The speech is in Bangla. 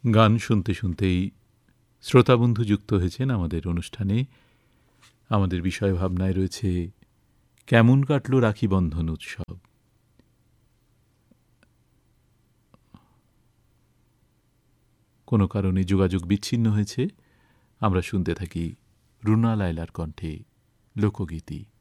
গান শুনতে শুনতেই শ্রোতাবন্ধু যুক্ত হয়েছেন আমাদের অনুষ্ঠানে। আমাদের বিষয় ভাবনায় রয়েছে কেমন কাটল রাখি বন্ধন উৎসব। কোনো কারণে যোগাযোগ বিচ্ছিন্ন হয়েছে। আমরা শুনতে থাকি রুনা লায়লার কণ্ঠে লোকগীতি।